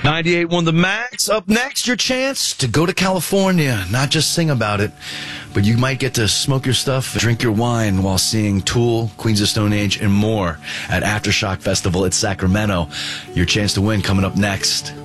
98 won the Max. Up next, your chance to go to California. Not just sing about it, but you might get to smoke your stuff, drink your wine while seeing Tool, Queens of Stone Age, and more at Aftershock Festival at Sacramento. Your chance to win coming up next.